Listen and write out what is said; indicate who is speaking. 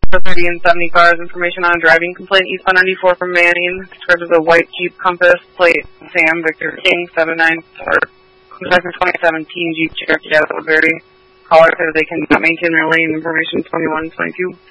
Speaker 1: for 30 and 70 cars. Information on a driving complaint eastbound 94 from Manning. Described as a white Jeep Compass, plate Sam Victor King 79 or 2017 Jeep Cherokee out of Woodbury. Caller says they cannot maintain their lane. Information 2122.